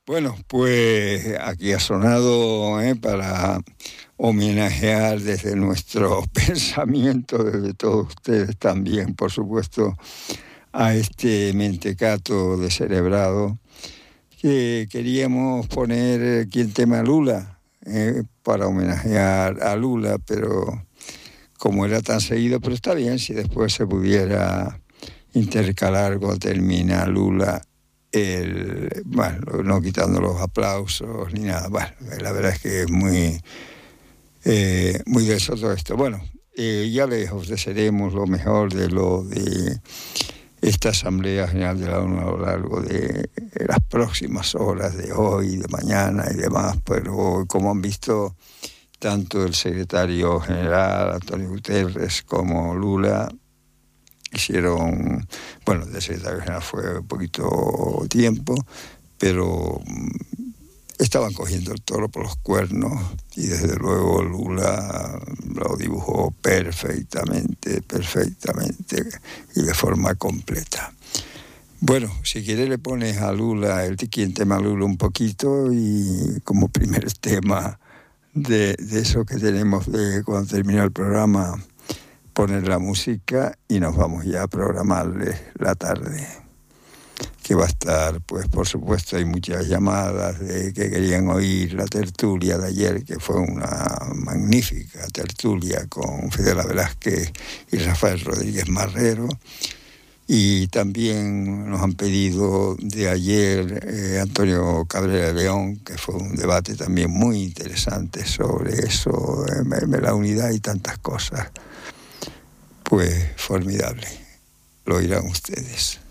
Bueno, pues aquí ha sonado para homenajear desde nuestro pensamiento, desde todos ustedes también, por supuesto, a este mentecato descerebrado, que queríamos poner aquí el tema Lula, para homenajear a Lula, pero como era tan seguido, pero está bien si después se pudiera intercalar cuando termina Lula, bueno, no quitando los aplausos ni nada. Bueno, la verdad es que es muy denso todo esto. Bueno, ya les ofreceremos lo mejor de esta Asamblea General de la ONU a lo largo de las próximas horas de hoy, de mañana y demás, pero como han visto, tanto el secretario general, Antonio Guterres, como Lula, hicieron, bueno, de secretario general fue un poquito tiempo, pero estaban cogiendo el toro por los cuernos y desde luego Lula lo dibujó perfectamente y de forma completa. Bueno, si quieres le pones a Lula, el tema a Lula un poquito y como primer tema de eso que tenemos de cuando termina el programa, poner la música y nos vamos ya a programarles la tarde, que va a estar, pues por supuesto hay muchas llamadas de que querían oír la tertulia de ayer, que fue una magnífica tertulia con Fidela Velázquez y Rafael Rodríguez Marrero, y también nos han pedido de ayer Antonio Cabrera de León, que fue un debate también muy interesante sobre eso, la unidad y tantas cosas. Pues formidable, lo oirán ustedes.